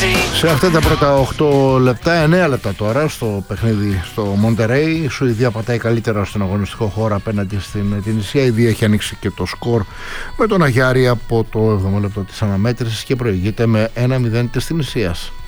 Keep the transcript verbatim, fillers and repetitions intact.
Σε αυτά τα πρώτα οκτώ λεπτά, εννέα λεπτά τώρα στο παιχνίδι στο Μοντερέι, η Σουηδία πατάει καλύτερα στον αγωνιστικό χώρο απέναντι στην Τινησία. Η Ινδία έχει ανοίξει και το σκορ με τον Αγιάρη από το έβδομο λεπτό της αναμέτρησης και προηγείται με ένα μηδέν της Τινησίας.